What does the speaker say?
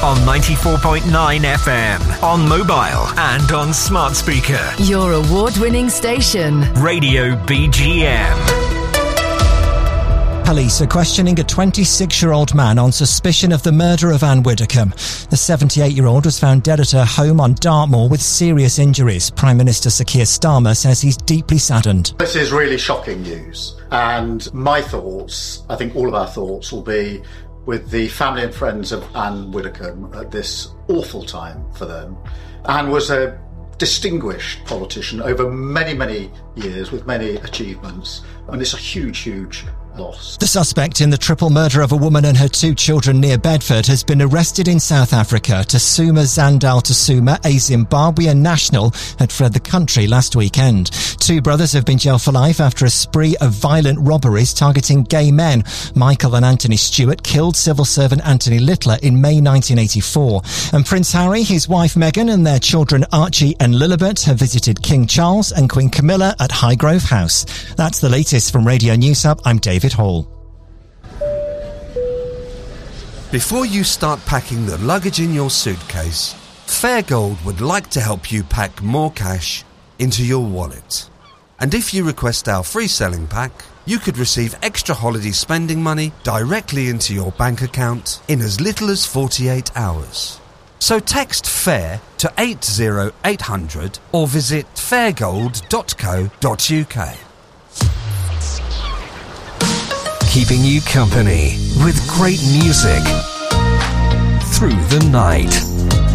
on 94.9 FM, on mobile and on smart speaker. Your award-winning station. Radio BGM. Police are questioning a 26-year-old man on suspicion of the murder of Anne Widdecombe. The 78-year-old was found dead at her home on Dartmoor with serious injuries. Prime Minister Sir Keir Starmer says he's deeply saddened. This is really shocking news, and my thoughts, I think all of our thoughts, will be with the family and friends of Anne Widdecombe at this awful time for them. Anne was a distinguished politician over many, many years with many achievements, and it's a huge, huge loss. The suspect in the triple murder of a woman and her 2 children near Bedford has been arrested in South Africa. Tasuma Zandal Tasuma, a Zimbabwean national, had fled the country last weekend. 2 brothers have been jailed for life after a spree of violent robberies targeting gay men. Michael and Anthony Stewart killed civil servant Anthony Littler in May 1984. And Prince Harry, his wife Meghan and their children Archie and Lilibet have visited King Charles and Queen Camilla at Highgrove House. That's the latest from Radio News Hub. I'm David Hall. Before you start packing the luggage in your suitcase, Fairgold would like to help you pack more cash into your wallet. And if you request our free selling pack, you could receive extra holiday spending money directly into your bank account in as little as 48 hours. So text FAIR to 80800 or visit fairgold.co.uk. Keeping you company with great music through the night.